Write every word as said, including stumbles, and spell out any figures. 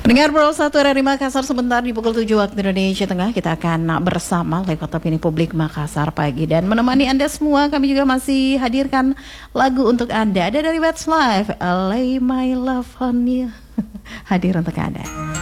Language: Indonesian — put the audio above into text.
Pendengar Pro satu R R I Makassar, sebentar di pukul tujuh waktu Indonesia Tengah kita akan bersama lewat opini publik Makassar pagi, dan menemani Anda semua kami juga masih hadirkan lagu untuk Anda. Ada dari Westlife, Lay My Love On You, hadir untuk Anda.